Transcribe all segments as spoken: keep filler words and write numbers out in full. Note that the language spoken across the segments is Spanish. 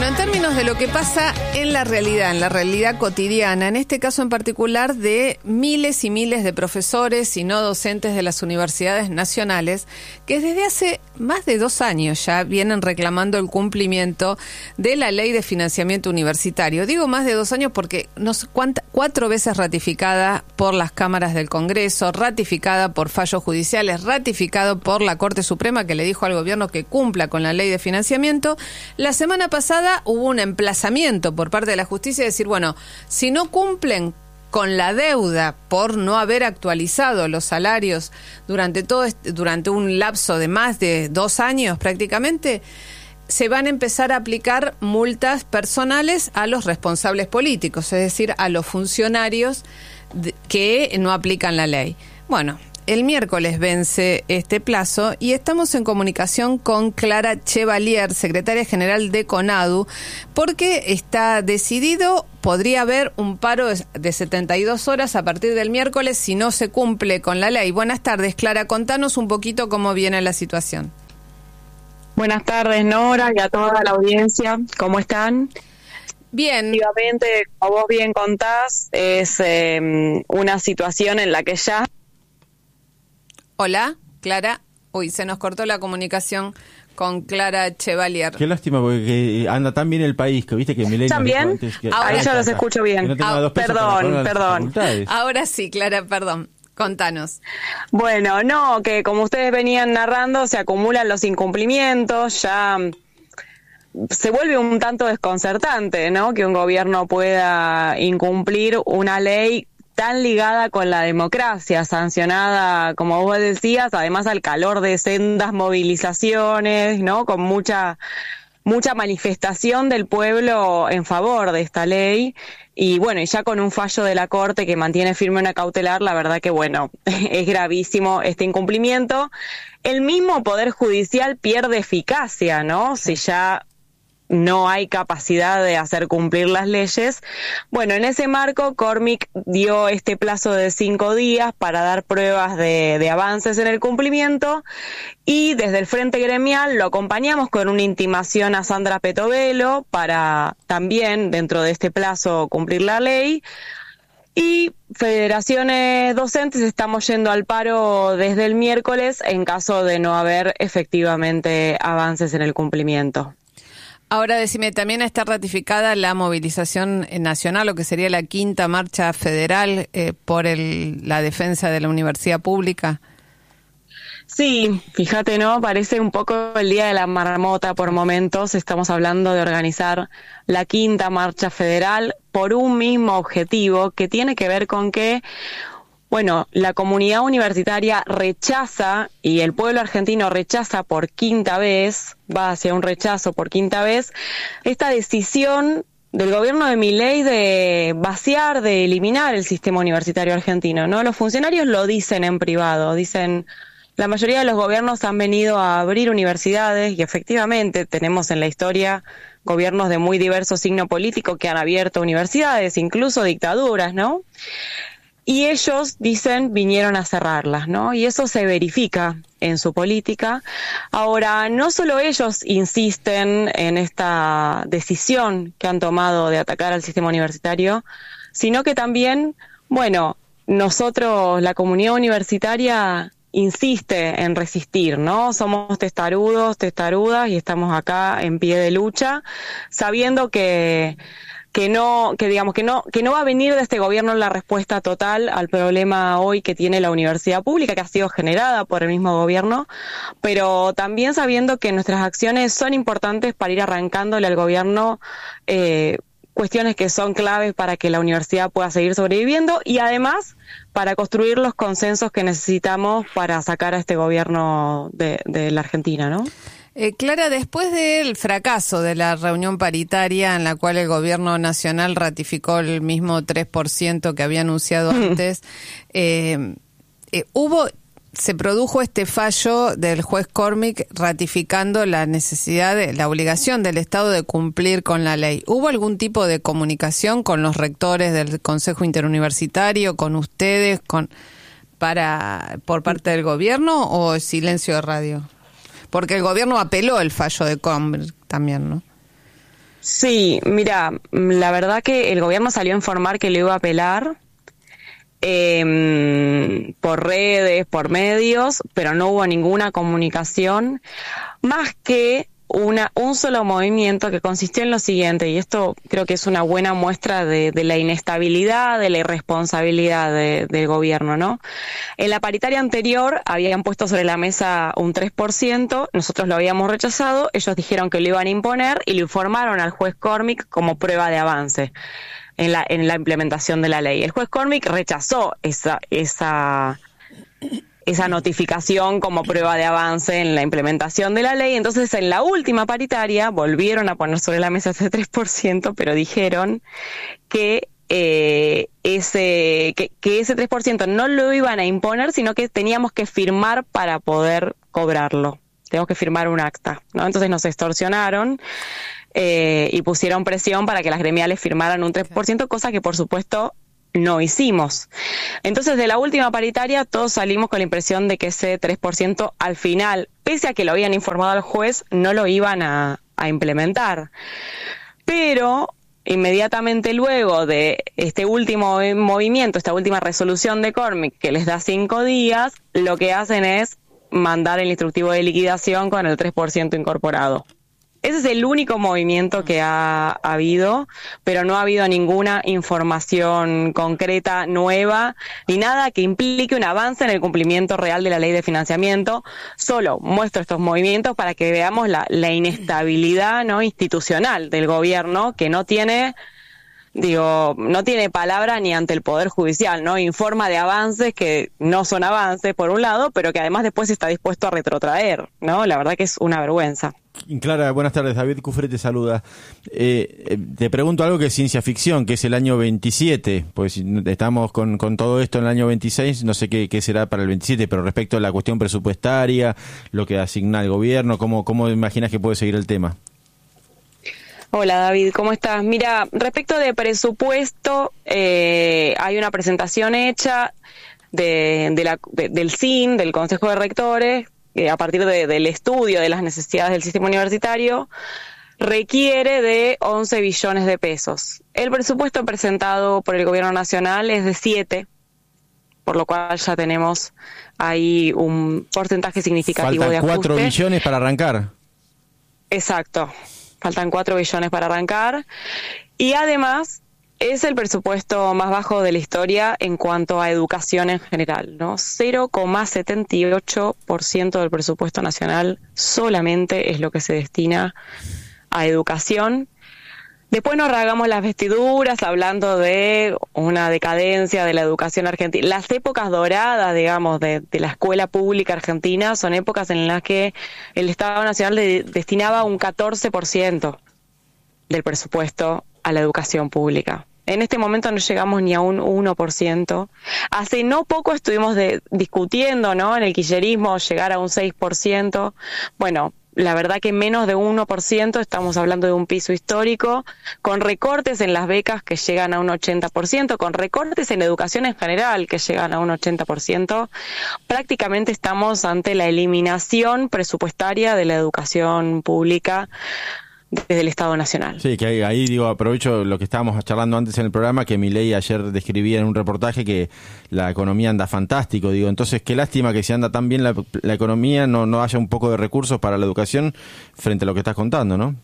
Bueno, en términos de lo que pasa en la realidad, en la realidad cotidiana, en este caso en particular de miles y miles de profesores y no docentes de las universidades nacionales que desde hace más de dos años ya vienen reclamando el cumplimiento de la ley de financiamiento universitario. Digo más de dos años porque no sé cuánta, cuatro veces ratificada por las cámaras del Congreso, ratificada por fallos judiciales, ratificado por la Corte Suprema que le dijo al gobierno que cumpla con la ley de financiamiento. La semana pasada hubo un emplazamiento por parte de la justicia de decir, bueno, si no cumplen con la deuda por no haber actualizado los salarios durante todo este, durante un lapso de más de dos años prácticamente, se van a empezar a aplicar multas personales a los responsables políticos, es decir, a los funcionarios de, que no aplican la ley. Bueno, el miércoles vence este plazo y estamos en comunicación con Clara Chevalier, secretaria general de CONADU, porque está decidido, podría haber un paro de setenta y dos horas a partir del miércoles si no se cumple con la ley. Buenas tardes, Clara, contanos un poquito cómo viene la situación. Buenas tardes, Nora, y a toda la audiencia, ¿cómo están? Bien. Efectivamente, como vos bien contás, es eh, una situación en la que ya... Hola, Clara. Uy, se nos cortó la comunicación con Clara Chevalier. Qué lástima, porque anda tan bien el país, que viste que Milei... ¿También? Que, ahora ya los escucho bien. No ah, perdón, perdón. Ahora sí, Clara, perdón. Contanos. Bueno, no, que como ustedes venían narrando, se acumulan los incumplimientos, ya se vuelve un tanto desconcertante, ¿no? Que un gobierno pueda incumplir una ley tan ligada con la democracia, sancionada, como vos decías, además al calor de sendas movilizaciones, ¿no? Con mucha mucha manifestación del pueblo en favor de esta ley. Y bueno, y ya con un fallo de la Corte que mantiene firme una cautelar, la verdad que bueno, es gravísimo este incumplimiento. El mismo Poder Judicial pierde eficacia, ¿no? Si ya no hay capacidad de hacer cumplir las leyes. Bueno, en ese marco, Cormic dio este plazo de cinco días para dar pruebas de, de avances en el cumplimiento, y desde el Frente Gremial lo acompañamos con una intimación a Sandra Petovelo para también, dentro de este plazo, cumplir la ley. Y federaciones docentes estamos yendo al paro desde el miércoles en caso de no haber efectivamente avances en el cumplimiento. Ahora decime, ¿también está ratificada la movilización nacional, o que sería la quinta marcha federal eh, por el, la defensa de la universidad pública? Sí, fíjate, ¿no? Parece un poco el día de la marmota por momentos. Estamos hablando de organizar la quinta marcha federal por un mismo objetivo que tiene que ver con que, bueno, la comunidad universitaria rechaza, y el pueblo argentino rechaza por quinta vez, va hacia un rechazo por quinta vez, esta decisión del gobierno de Milei de vaciar, de eliminar el sistema universitario argentino, ¿no? Los funcionarios lo dicen en privado, dicen, la mayoría de los gobiernos han venido a abrir universidades, y efectivamente tenemos en la historia gobiernos de muy diverso signo político que han abierto universidades, incluso dictaduras, ¿no? Y ellos, dicen, vinieron a cerrarlas, ¿no? Y eso se verifica en su política. Ahora, no solo ellos insisten en esta decisión que han tomado de atacar al sistema universitario, sino que también, bueno, nosotros, la comunidad universitaria, insiste en resistir, ¿no? Somos testarudos, testarudas, y estamos acá en pie de lucha, sabiendo que... que no, que digamos que no, que no va a venir de este gobierno la respuesta total al problema hoy que tiene la universidad pública, que ha sido generada por el mismo gobierno, pero también sabiendo que nuestras acciones son importantes para ir arrancándole al gobierno eh, cuestiones que son claves para que la universidad pueda seguir sobreviviendo, y además para construir los consensos que necesitamos para sacar a este gobierno de, de la Argentina, ¿no? Eh, Clara, después del fracaso de la reunión paritaria en la cual el gobierno nacional ratificó el mismo tres por ciento que había anunciado antes, eh, eh, hubo, se produjo este fallo del juez Cormic ratificando la necesidad, de, la obligación del Estado de cumplir con la ley. ¿Hubo algún tipo de comunicación con los rectores del Consejo Interuniversitario, con ustedes, con para por parte del gobierno, o silencio de radio? Porque el gobierno apeló el fallo de Cormic también, ¿no? Sí, mira, la verdad que el gobierno salió a informar que lo iba a apelar eh, por redes, por medios, pero no hubo ninguna comunicación, más que una un solo movimiento que consistió en lo siguiente, y esto creo que es una buena muestra de, de la inestabilidad, de la irresponsabilidad de, del gobierno, ¿no? En la paritaria anterior habían puesto sobre la mesa un tres por ciento, nosotros lo habíamos rechazado, ellos dijeron que lo iban a imponer y lo informaron al juez Cormick como prueba de avance en la en la implementación de la ley. El juez Cormick rechazó esa esa esa notificación como prueba de avance en la implementación de la ley. Entonces, en la última paritaria volvieron a poner sobre la mesa ese tres por ciento, pero dijeron que eh, ese que, que ese tres por ciento no lo iban a imponer, sino que teníamos que firmar para poder cobrarlo. Tenemos que firmar un acta, ¿no? Entonces nos extorsionaron eh, y pusieron presión para que las gremiales firmaran un tres por ciento, cosa que, por supuesto, no hicimos. Entonces, de la última paritaria, todos salimos con la impresión de que ese tres por ciento al final, pese a que lo habían informado al juez, no lo iban a, a implementar. Pero inmediatamente luego de este último movimiento, esta última resolución de Cormick, que les da cinco días, lo que hacen es mandar el instructivo de liquidación con el tres por ciento incorporado. Ese es el único movimiento que ha, ha habido, pero no ha habido ninguna información concreta nueva, ni nada que implique un avance en el cumplimiento real de la ley de financiamiento. Solo muestro estos movimientos para que veamos la, la inestabilidad, ¿no?, institucional del gobierno, que no tiene, digo, no tiene palabra ni ante el Poder Judicial, ¿no? Informa de avances que no son avances, por un lado, pero que además después está dispuesto a retrotraer, ¿no? La verdad que es una vergüenza. Clara, buenas tardes. David Cufré te saluda. Eh, te pregunto algo que es ciencia ficción, que es el año veintisiete, pues estamos con, con todo esto en el año veintiséis, no sé qué, qué será para el veintisiete, pero respecto a la cuestión presupuestaria, lo que asigna el gobierno, ¿cómo, cómo imaginas que puede seguir el tema? Hola David, ¿cómo estás? Mira, respecto de presupuesto, eh, hay una presentación hecha de, de la, de, del S I N, del Consejo de Rectores, que a partir de, del estudio de las necesidades del sistema universitario, requiere de once billones de pesos. El presupuesto presentado por el Gobierno Nacional es de siete, por lo cual ya tenemos ahí un porcentaje significativo Faltan de ajuste. cuatro billones para arrancar. Exacto. Faltan cuatro billones para arrancar. Y además, es el presupuesto más bajo de la historia en cuanto a educación en general, ¿no? cero coma setenta y ocho por ciento del presupuesto nacional solamente es lo que se destina a educación. Después nos rasgamos las vestiduras hablando de una decadencia de la educación argentina. Las épocas doradas, digamos, de, de la escuela pública argentina son épocas en las que el Estado Nacional de, destinaba un catorce por ciento del presupuesto a la educación pública. En este momento no llegamos ni a un uno por ciento. Hace no poco estuvimos de, discutiendo, ¿no?, en el kirchnerismo llegar a un seis por ciento. Bueno, la verdad que menos de uno por ciento, estamos hablando de un piso histórico, con recortes en las becas que llegan a un ochenta por ciento, con recortes en educación en general que llegan a un ochenta por ciento. Prácticamente estamos ante la eliminación presupuestaria de la educación pública desde el Estado Nacional. Sí, que ahí, ahí digo, aprovecho lo que estábamos charlando antes en el programa, que Milei ayer describía en un reportaje que la economía anda fantástico, digo, entonces qué lástima que si anda tan bien la, la economía no, no haya un poco de recursos para la educación frente a lo que estás contando, ¿no?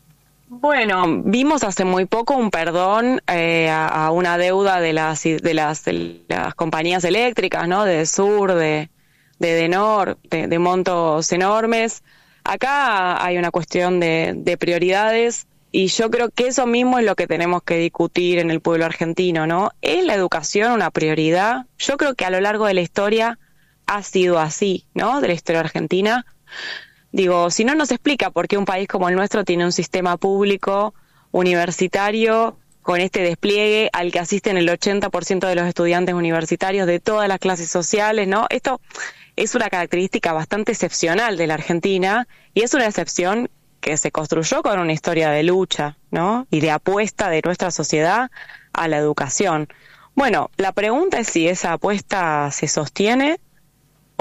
Bueno, vimos hace muy poco un perdón eh, a, a una deuda de las de las, de las compañías eléctricas, ¿no?, de Sur, de, de Denor, de, de montos enormes. Acá hay una cuestión de, de prioridades y yo creo que eso mismo es lo que tenemos que discutir en el pueblo argentino, ¿no? ¿Es la educación una prioridad? Yo creo que a lo largo de la historia ha sido así, ¿no?, de la historia argentina. Digo, si no nos explica por qué un país como el nuestro tiene un sistema público universitario con este despliegue al que asisten el ochenta por ciento de los estudiantes universitarios de todas las clases sociales, ¿no? Esto es una característica bastante excepcional de la Argentina y es una excepción que se construyó con una historia de lucha, ¿no?, y de apuesta de nuestra sociedad a la educación. Bueno, la pregunta es si esa apuesta se sostiene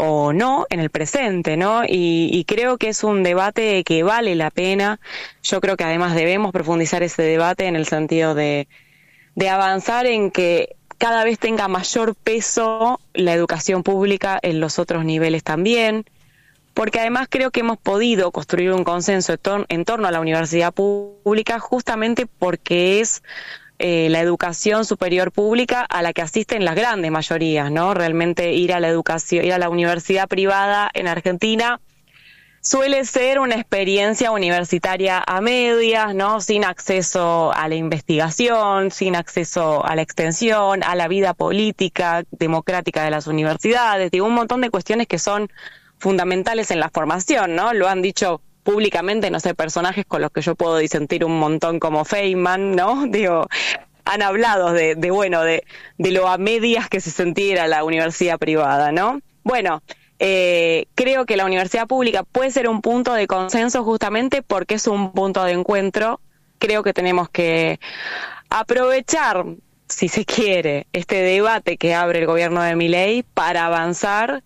o no en el presente, ¿no? Y, y creo que es un debate que vale la pena. Yo creo que además debemos profundizar ese debate en el sentido de, de avanzar en que cada vez tenga mayor peso la educación pública en los otros niveles también, porque además creo que hemos podido construir un consenso en, tor- en torno a la universidad pública justamente porque es eh, la educación superior pública a la que asisten las grandes mayorías, ¿no? Realmente ir a la educación, ir a la universidad privada en Argentina suele ser una experiencia universitaria a medias, ¿no? Sin acceso a la investigación, sin acceso a la extensión, a la vida política, democrática de las universidades, digo, un montón de cuestiones que son fundamentales en la formación, ¿no? Lo han dicho públicamente, no sé, personajes con los que yo puedo disentir un montón como Feynman, ¿no? Digo, han hablado de, de bueno, de, de lo a medias que se sentía la universidad privada, ¿no? Bueno, eh, creo que la universidad pública puede ser un punto de consenso justamente porque es un punto de encuentro. Creo que tenemos que aprovechar, si se quiere, este debate que abre el gobierno de Milei para avanzar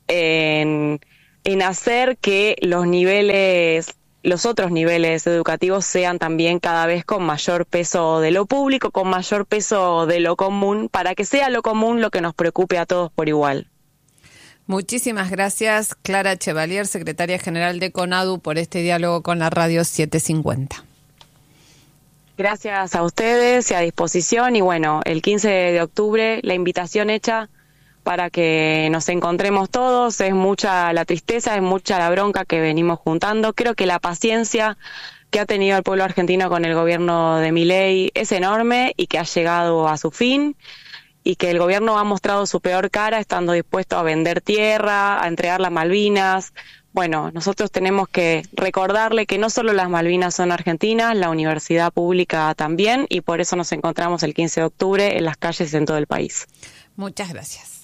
en, en hacer que los niveles, los otros niveles educativos sean también cada vez con mayor peso de lo público, con mayor peso de lo común, para que sea lo común lo que nos preocupe a todos por igual. Muchísimas gracias, Clara Chevalier, secretaria general de CONADU, por este diálogo con la Radio setecientos cincuenta. Gracias a ustedes y a disposición. Y bueno, el quince de octubre, la invitación hecha para que nos encontremos todos. Es mucha la tristeza, es mucha la bronca que venimos juntando. Creo que la paciencia que ha tenido el pueblo argentino con el gobierno de Milei es enorme y que ha llegado a su fin, y que el gobierno ha mostrado su peor cara estando dispuesto a vender tierra, a entregar las Malvinas. Bueno, nosotros tenemos que recordarle que no solo las Malvinas son argentinas, la universidad pública también, y por eso nos encontramos el quince de octubre en las calles en todo el país. Muchas gracias.